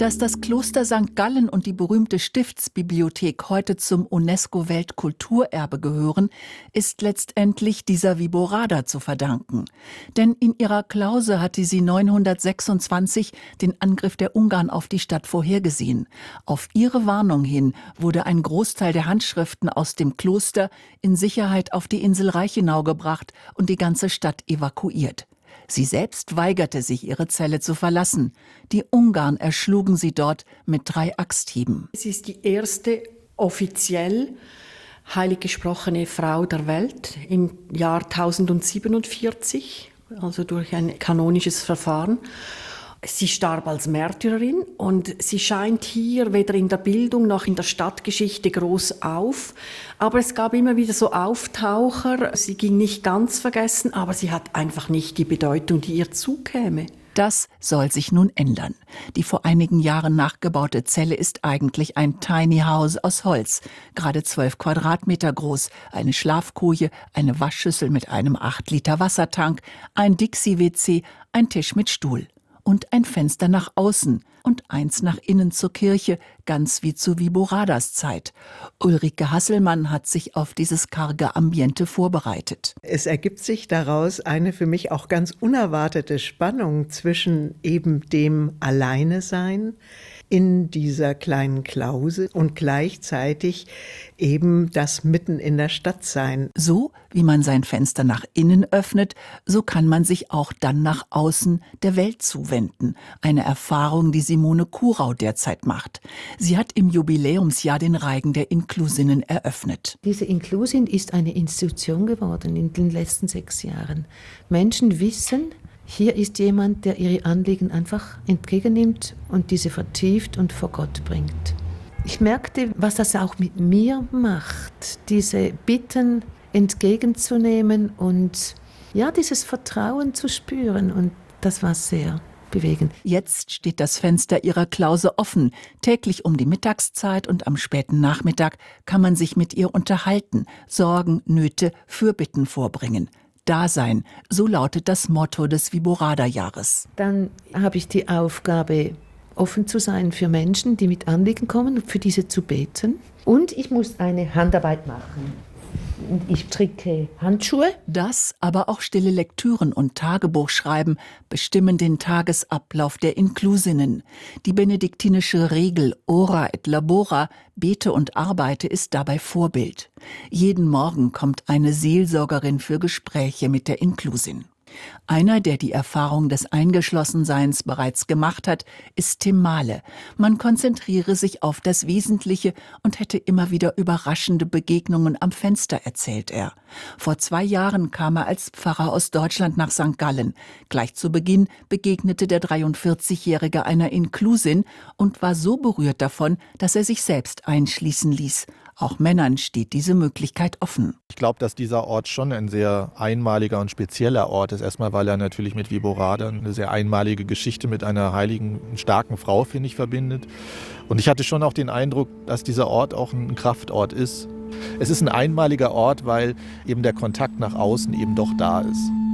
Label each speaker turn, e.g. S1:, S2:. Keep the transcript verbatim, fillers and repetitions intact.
S1: Dass das Kloster Sankt Gallen und die berühmte Stiftsbibliothek heute zum UNESCO-Weltkulturerbe gehören, ist letztendlich dieser Viborada zu verdanken. Denn in ihrer Klause hatte sie neunhundertsechsundzwanzig den Angriff der Ungarn auf die Stadt vorhergesehen. Auf ihre Warnung hin wurde ein Großteil der Handschriften aus dem Kloster in Sicherheit auf die Insel Reichenau gebracht und die ganze Stadt evakuiert. Sie selbst weigerte sich, ihre Zelle zu verlassen. Die Ungarn erschlugen sie dort mit drei Axthieben.
S2: Sie ist die erste offiziell heilig gesprochene Frau der Welt im Jahr tausendsiebenundvierzig, also durch ein kanonisches Verfahren. Sie starb als Märtyrerin und sie scheint hier weder in der Bildung noch in der Stadtgeschichte groß auf. Aber es gab immer wieder so Auftaucher. Sie ging nicht ganz vergessen, aber sie hat einfach nicht die Bedeutung, die ihr zukäme.
S1: Das soll sich nun ändern. Die vor einigen Jahren nachgebaute Zelle ist eigentlich ein Tiny House aus Holz, gerade zwölf Quadratmeter groß, eine Schlafkoje, eine Waschschüssel mit einem acht Liter Wassertank, ein Dixie-W C, ein Tisch mit Stuhl. Und ein Fenster nach außen und eins nach innen zur Kirche, ganz wie zu Viboradas Zeit. Ulrike Hasselmann hat sich auf dieses karge Ambiente vorbereitet.
S3: Es ergibt sich daraus eine für mich auch ganz unerwartete Spannung zwischen eben dem Alleinesein in dieser kleinen Klause und gleichzeitig eben das mitten in der Stadt sein.
S1: So wie man sein Fenster nach innen öffnet, so kann man sich auch dann nach außen der Welt zuwenden. Eine Erfahrung, die Simone Kurau derzeit macht. Sie hat im Jubiläumsjahr den Reigen der Inklusinnen eröffnet.
S4: Diese Inklusin ist eine Institution geworden in den letzten sechs Jahren. Menschen wissen, hier ist jemand, der ihre Anliegen einfach entgegennimmt und diese vertieft und vor Gott bringt. Ich merkte, was das auch mit mir macht, diese Bitten entgegenzunehmen und ja, dieses Vertrauen zu spüren. Und das war sehr bewegend.
S1: Jetzt steht das Fenster ihrer Klause offen. Täglich um die Mittagszeit und am späten Nachmittag kann man sich mit ihr unterhalten, Sorgen, Nöte, Fürbitten vorbringen. Dasein, so lautet das Motto des Viborada-Jahres.
S4: Dann habe ich die Aufgabe, offen zu sein für Menschen, die mit Anliegen kommen, für diese zu beten. Und ich muss eine Handarbeit machen. Ich stricke Handschuhe.
S1: Das, aber auch stille Lektüren und Tagebuchschreiben bestimmen den Tagesablauf der Inklusinnen. Die benediktinische Regel Ora et labora, bete und arbeite, ist dabei Vorbild. Jeden Morgen kommt eine Seelsorgerin für Gespräche mit der Inklusin. Einer, der die Erfahrung des Eingeschlossenseins bereits gemacht hat, ist Tim Mahle. Man konzentriere sich auf das Wesentliche und hätte immer wieder überraschende Begegnungen am Fenster, erzählt er. Vor zwei Jahren kam er als Pfarrer aus Deutschland nach Sankt Gallen. Gleich zu Beginn begegnete der dreiundvierzigjährige einer Inklusin und war so berührt davon, dass er sich selbst einschließen ließ. Auch Männern steht diese Möglichkeit offen.
S5: Ich glaube, dass dieser Ort schon ein sehr einmaliger und spezieller Ort ist. Erstmal, weil er natürlich mit Viborada eine sehr einmalige Geschichte mit einer heiligen, starken Frau, finde ich, verbindet. Und ich hatte schon auch den Eindruck, dass dieser Ort auch ein Kraftort ist. Es ist ein einmaliger Ort, weil eben der Kontakt nach außen eben doch da ist.